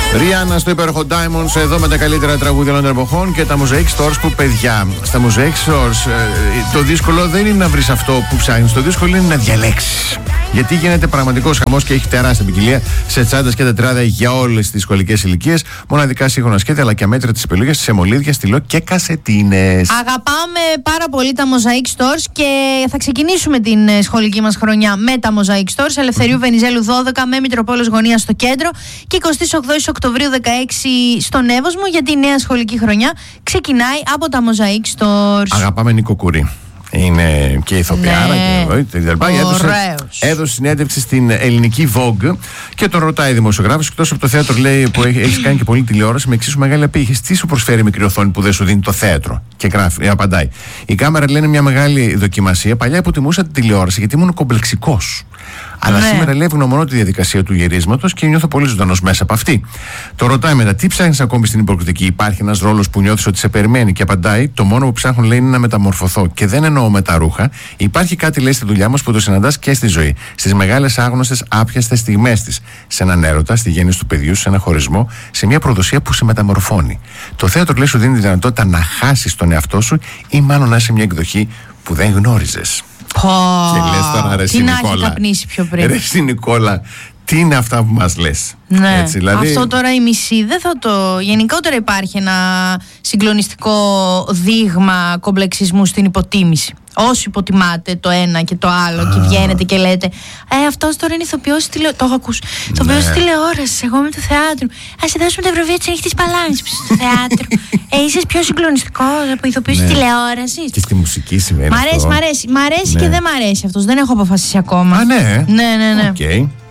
Ριάννα στο υπέροχο Diamonds, εδώ με τα καλύτερα τραγούδια όλων των εποχών και τα Mosaic Stores που, παιδιά, στα Mosaic Stores το δύσκολο δεν είναι να βρεις αυτό που ψάχνεις, το δύσκολο είναι να διαλέξεις. Γιατί γίνεται πραγματικός χαμός και έχει τεράστια ποικιλία σε τσάντες και τετράδια για όλες τις σχολικές ηλικίες. Μοναδικά σύγχρονα σκέτη αλλά και αμέτρητες επιλογές σε μολύβια, στυλό και κασετίνες. Αγαπάμε πάρα πολύ τα Mosaic Stores και θα ξεκινήσουμε την σχολική μας χρονιά με τα Mosaic Stores. Ελευθερίου Βενιζέλου 12 με Μητροπόλεως Γωνία στο κέντρο και 28 Οκτωβρίου 16 στον Εύωσμο, γιατί η νέα σχολική χρονιά ξεκινάει από τα Mosaic Stores. Αγαπάμε Νίκο Κουρί. Είναι και ηθοποιάρα και έδωσε συνέντευξη στην ελληνική Vogue και τον ρωτάει δημοσιογράφος, εκτός από το θέατρο λέει που έχεις κάνει και πολλή τηλεόραση με εξίσου μεγάλη απήχηση, τι σου προσφέρει η μικρή οθόνη που δεν σου δίνει το θέατρο? Και γράφει, απαντάει, η κάμερα λέει είναι μια μεγάλη δοκιμασία. Παλιά υποτιμούσα την τηλεόραση γιατί ήμουν κομπλεξικός. Αλλά σήμερα λέει ευγνωμονώ τη διαδικασία του γυρίσματος και νιώθω πολύ ζωντανός μέσα από αυτή. Το ρωτάει μετά, τι ψάχνεις ακόμη στην υποκριτική? Υπάρχει ένας ρόλος που νιώθεις ότι σε περιμένει? Και απαντάει, το μόνο που ψάχνω λέει είναι να μεταμορφωθώ. Και δεν εννοώ με τα ρούχα. Υπάρχει κάτι λέει στη δουλειά μας που το συναντάς και στη ζωή. Στις μεγάλες άγνωστες άπιαστες στιγμές της. Σε έναν έρωτα, στη γέννηση του παιδιού, σε ένα χωρισμό, σε μια προδοσία που σε μεταμορφώνει. Το θέατρο λέει σου δίνει τη δυνατότητα να χάσεις τον εαυτό σου ή μάλλον να είσαι μια εκδοχή που δεν γνώριζες. Και λες τώρα, ρε τι να έχει καπνίσει πιο πριν. Ρε Νικόλα, τι είναι αυτά που μας λες? Ναι, έτσι, δηλαδή... αυτό τώρα η μισή δεν θα το... Γενικότερα υπάρχει ένα συγκλονιστικό δείγμα κομπλεξισμού στην υποτίμηση. Όσοι υποτιμάτε το ένα και το άλλο και βγαίνετε και λέτε αυτός τώρα είναι ηθοποιός τηλεόρασης. Το έχω ακούσει. Ηθοποιός τηλεόρασης, εγώ είμαι του θεάτρου. Ας σε δώσουμε τα βραβεία της ανοιχτής παλάνης στο θέατρο. Είσαι πιο συγκλονιστικός από ηθοποιός της τηλεόρασης. Και στη μουσική σημαίνει. Μ' αρέσει και δεν μ' αρέσει αυτός. Δεν έχω αποφασίσει ακόμα. Ναι. Ναι. Okay.